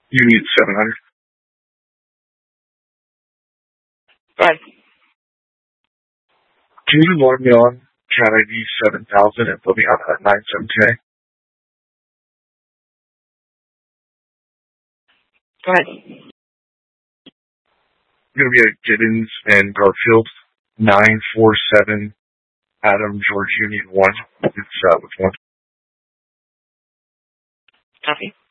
You need 700. Go ahead. Can you log me on Cat ID 7000 and put me on at 972A? Go ahead. I'm going to be at Gibbons and Garfield, 947 Adam George Union 1. It's which one? Copy.